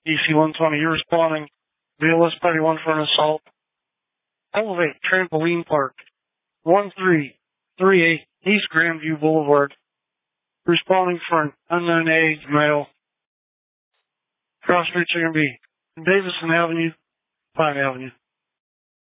DC 120, you're responding. BLS Party 1 for an assault. Elevate Trampoline Park, 1338 East Grandview Boulevard. Responding for an unknown age male. Cross Street Chicken B. Davison Avenue, Pine Avenue.